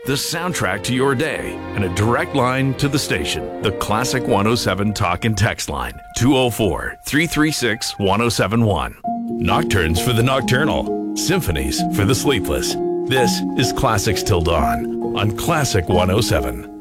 the soundtrack to your day, and a direct line to the station. The Classic 107 talk and text line, 204-336-1071. Nocturnes for the nocturnal, symphonies for the sleepless. This is Classics Till Dawn on Classic 107.